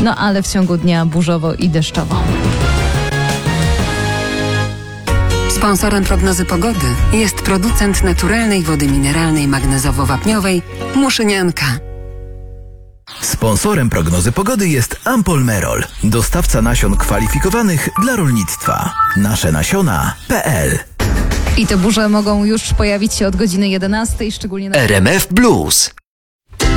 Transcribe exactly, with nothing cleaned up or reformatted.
no ale w ciągu dnia burzowo i deszczowo. Sponsorem prognozy pogody jest producent naturalnej wody mineralnej magnezowo-wapniowej Muszynianka. Sponsorem prognozy pogody jest Ampol Merol, dostawca nasion kwalifikowanych dla rolnictwa. Nasze nasiona kropka p l. I te burze mogą już pojawić się od godziny jedenastej, szczególnie na... R M F Blues.